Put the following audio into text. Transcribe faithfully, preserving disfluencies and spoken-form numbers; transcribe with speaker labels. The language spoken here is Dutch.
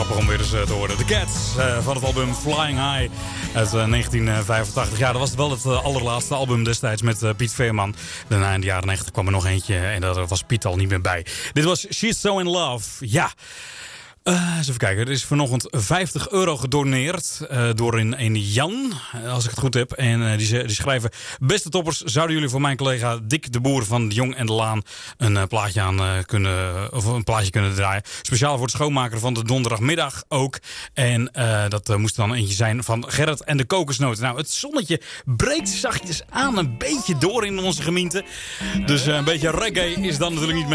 Speaker 1: Grappig om weer eens uh, te horen. The Cats uh, van het album Flying High uit uh, negentien vijfentachtig. Ja, dat was wel het uh, allerlaatste album destijds met uh, Piet Veerman. Daarna in de jaren negentig kwam er nog eentje en daar was Piet al niet meer bij. Dit was She's So In Love. Ja. Uh, eens even kijken, er is vanochtend vijftig euro gedoneerd uh, door een, een Jan, als ik het goed heb. En uh, die, die schrijven: beste toppers, zouden jullie voor mijn collega Dick de Boer van de Jong en de Laan een uh, plaatje aan uh, kunnen, of een plaatje kunnen draaien. Speciaal voor het schoonmaken van de donderdagmiddag ook. En uh, dat uh, moest dan eentje zijn van Gerrit en de kokosnoten. Nou, het zonnetje breekt zachtjes aan een beetje door in onze gemeente. Dus uh, een beetje reggae is dan natuurlijk niet mee.